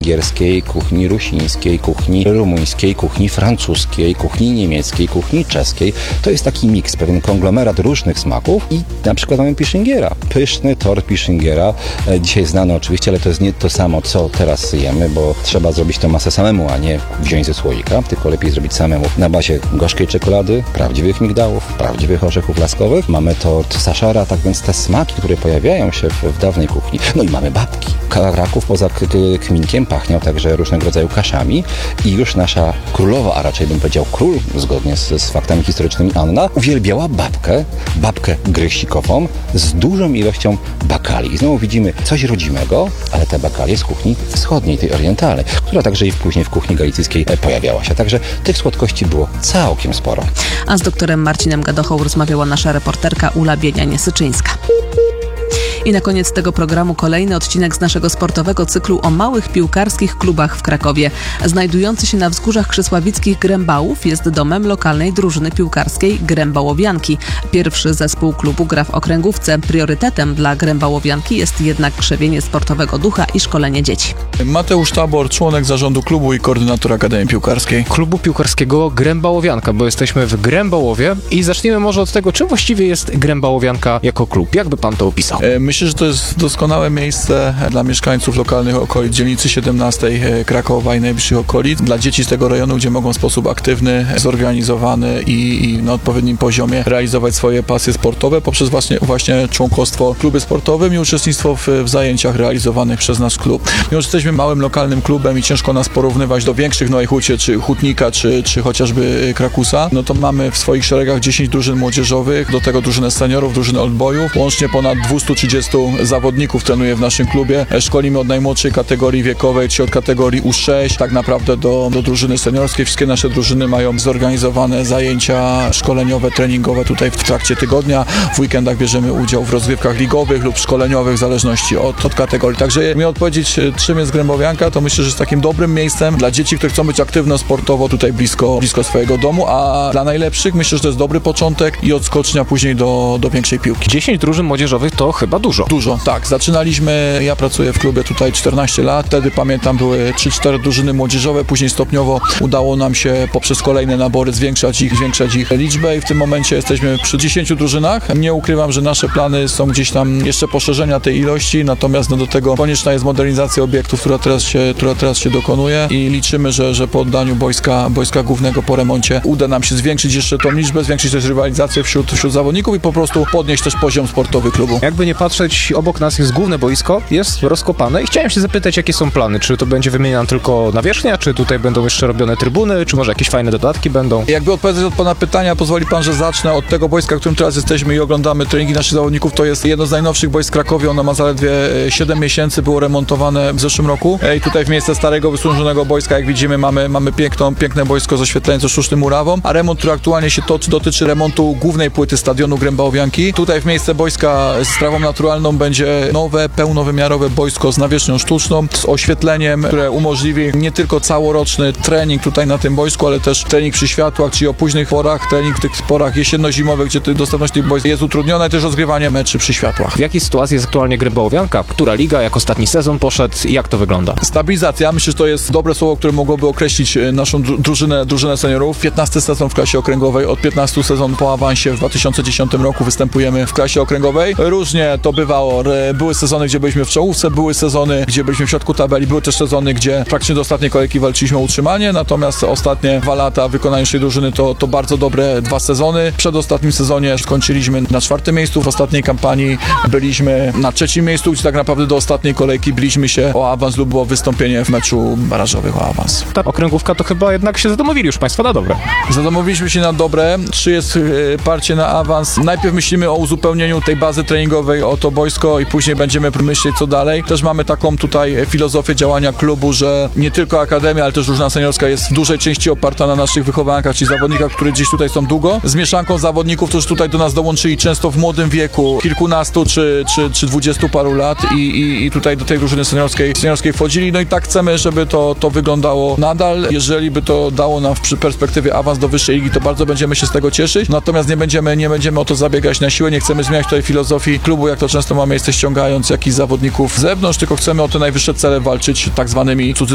węgierskiej, kuchni rusińskiej, kuchni rumuńskiej, kuchni francuskiej, kuchni niemieckiej, kuchni czeskiej. To jest taki miks, pewien konglomerat różnych smaków i na przykład mamy Pischingera. Pyszny tort Pischingera. Dzisiaj znany oczywiście, ale to jest nie to samo, co teraz jemy, bo trzeba zrobić tę masę samemu, a nie wziąć ze słoika, tylko lepiej zrobić samemu na bazie gorzkiej czekolady, prawdziwych migdałów, prawdziwych orzechów laskowych. Mamy tort Saszara, tak więc te smaki, które pojawiają się w dawnej kuchni. No i mamy babki. Kraków poza kminkiem pachniał także różnego rodzaju kaszami i już nasza królowa, a raczej bym powiedział król, zgodnie z faktami historycznymi, Anna, uwielbiała babkę gryźsikową z dużą ilością bakali. I znowu widzimy coś rodzimego, ale te bakalie z kuchni wschodniej, tej orientalnej, która także i później w kuchni galicyjskiej pojawiała się. Także tych słodkości było całkiem sporo. A z doktorem Marcinem Gadochą rozmawiała nasza reporterka Ula Bienianie-Syczyńska. I na koniec tego programu kolejny odcinek z naszego sportowego cyklu o małych piłkarskich klubach w Krakowie. Znajdujący się na wzgórzach krzesławickich Grębałów jest domem lokalnej drużyny piłkarskiej Grębałowianki. Pierwszy zespół klubu gra w okręgówce. Priorytetem dla Grębałowianki jest jednak krzewienie sportowego ducha i szkolenie dzieci. Mateusz Tabor, członek zarządu klubu i koordynator Akademii Piłkarskiej. Klubu piłkarskiego Grębałowianka, bo jesteśmy w Grębałowie i zaczniemy może od tego, czym właściwie jest Grębałowianka jako klub. Jak by pan to opisał? Myślę, że to jest doskonałe miejsce dla mieszkańców lokalnych okolic dzielnicy 17 Krakowa i najbliższych okolic, dla dzieci z tego rejonu, gdzie mogą w sposób aktywny, zorganizowany i na odpowiednim poziomie realizować swoje pasje sportowe poprzez właśnie członkostwo w klubie sportowym i uczestnictwo w zajęciach realizowanych przez nasz klub. Mimo że jesteśmy małym lokalnym klubem i ciężko nas porównywać do większych Nowej Hucie, czy Hutnika, czy chociażby Krakusa, no to mamy w swoich szeregach 10 drużyn młodzieżowych, do tego drużynę seniorów, drużynę oldboyów, łącznie ponad 230 zawodników trenuje w naszym klubie. Szkolimy od najmłodszej kategorii wiekowej, czy od kategorii U6, tak naprawdę do drużyny seniorskiej. Wszystkie nasze drużyny mają zorganizowane zajęcia szkoleniowe, treningowe tutaj w trakcie tygodnia. W weekendach bierzemy udział w rozgrywkach ligowych lub szkoleniowych, w zależności od kategorii. Także mi odpowiedzieć, czym jest Grębałowianka, to myślę, że jest takim dobrym miejscem dla dzieci, które chcą być aktywne sportowo tutaj blisko swojego domu, a dla najlepszych myślę, że to jest dobry początek i odskocznia później do większej piłki. 10 drużyn młodzieżowych to chyba dużo. Dużo, tak. Zaczynaliśmy, ja pracuję w klubie tutaj 14 lat, wtedy pamiętam były 3-4 drużyny młodzieżowe, później stopniowo udało nam się poprzez kolejne nabory zwiększać ich liczbę i w tym momencie jesteśmy przy 10 drużynach. Nie ukrywam, że nasze plany są gdzieś tam jeszcze poszerzenia tej ilości, natomiast do tego konieczna jest modernizacja obiektów, która teraz się dokonuje i liczymy, że po oddaniu boiska głównego po remoncie uda nam się zwiększyć jeszcze tą liczbę, zwiększyć też rywalizację wśród zawodników i po prostu podnieść też poziom sportowy klubu. Jakby nie patrzeć, obok nas jest główne boisko, jest rozkopane i chciałem się zapytać, jakie są plany. Czy to będzie wymieniana tylko nawierzchnia, czy tutaj będą jeszcze robione trybuny, czy może jakieś fajne dodatki będą? Jakby odpowiedzieć od pana pytania, pozwoli pan, że zacznę od tego boiska, w którym teraz jesteśmy i oglądamy treningi naszych zawodników. To jest jedno z najnowszych boisk w Krakowie, ono ma zaledwie 7 miesięcy, było remontowane w zeszłym roku. I tutaj w miejsce starego, wysłużonego boiska, jak widzimy, mamy piękne boisko z oświetleniem, ze sztucznym murawą, a remont, który aktualnie się toczy, dotyczy remontu głównej płyty stadionu Grębałowianki. Tutaj w miejsce boiska z trawą naturalną będzie nowe, pełnowymiarowe boisko z nawierzchnią sztuczną, z oświetleniem, które umożliwi nie tylko całoroczny trening tutaj na tym boisku, ale też trening przy światłach, czyli o późnych porach, trening w tych porach jesienno-zimowych, gdzie dostępność tych boisk jest utrudniona, i też rozgrywanie meczy przy światłach. W jakiej sytuacji jest aktualnie Grębałowianka? Która liga, jak ostatni sezon poszedł i jak to wygląda? Stabilizacja, myślę, że to jest dobre słowo, które mogłoby określić naszą drużynę seniorów. 15 sezon w klasie okręgowej, od 15 sezon po awansie w 2010 roku występujemy w klasie okręgowej. Różnie to bywało. Były sezony, gdzie byliśmy w czołówce, były sezony, gdzie byliśmy w środku tabeli, były też sezony, gdzie praktycznie do ostatniej kolejki walczyliśmy o utrzymanie, natomiast ostatnie 2 lata wykonania naszej drużyny to bardzo dobre 2 sezony. W przedostatnim sezonie skończyliśmy na 4. miejscu, w ostatniej kampanii byliśmy na 3. miejscu, gdzie tak naprawdę do ostatniej kolejki biliśmy się o awans lub o wystąpienie w meczu barażowym o awans. Ta okręgówka to chyba jednak się zadomowili już państwo na dobre. Zadomowiliśmy się na dobre. 3 jest parcie na awans. Najpierw myślimy o uzupełnieniu tej bazy treningowej o to boisko i później będziemy myśleć, co dalej. Też mamy taką tutaj filozofię działania klubu, że nie tylko akademia, ale też drużyna seniorska jest w dużej części oparta na naszych wychowankach, czyli zawodnikach, którzy gdzieś tutaj są długo, z mieszanką zawodników, którzy tutaj do nas dołączyli często w młodym wieku, kilkunastu czy 20 paru lat i tutaj do tej drużyny seniorskiej wchodzili. No i tak chcemy, żeby to wyglądało nadal. Jeżeli by to dało nam przy perspektywie awans do wyższej ligi, to bardzo będziemy się z tego cieszyć. Natomiast nie będziemy o to zabiegać na siłę, nie chcemy zmieniać tutaj filozofii klubu, jak to często ma miejsce, ściągając jakichś zawodników z zewnątrz, tylko chcemy o te najwyższe cele walczyć tak zwanymi